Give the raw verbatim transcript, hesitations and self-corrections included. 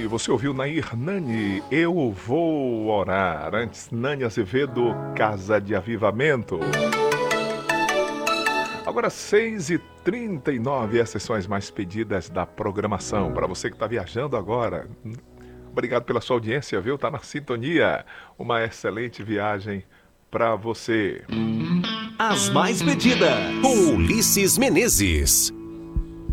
você ouviu Nair Nani, Eu Vou Orar. Antes, Nani Azevedo, Casa de Avivamento. Agora, seis e trinta e nove, essas são as mais pedidas da programação. Para você que está viajando agora, obrigado pela sua audiência, viu? Tá na sintonia. Uma excelente viagem para você. As mais pedidas, com Ulisses Menezes.